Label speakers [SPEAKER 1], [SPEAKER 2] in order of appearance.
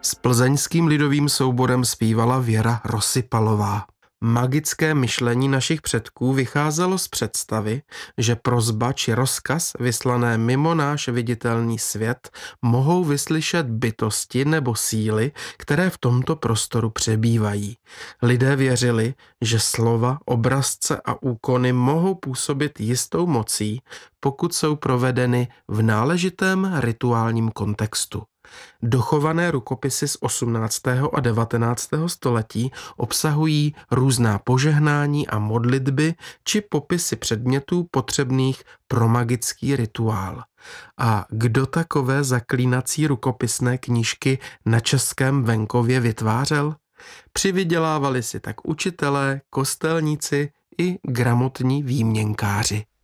[SPEAKER 1] S plzeňským lidovým souborem zpívala Věra Rosypalová. Magické myšlení našich předků vycházelo z představy, že prosba či rozkaz vyslané mimo náš viditelný svět mohou vyslyšet bytosti nebo síly, které v tomto prostoru přebývají. Lidé věřili, že slova, obrazce a úkony mohou působit jistou mocí, pokud jsou provedeny v náležitém rituálním kontextu. Dochované rukopisy z 18. a 19. století obsahují různá požehnání a modlitby či popisy předmětů potřebných pro magický rituál. A kdo takové zaklínací rukopisné knížky na českém venkově vytvářel? Přivydělávali si tak učitelé, kostelníci i gramotní výměnkáři.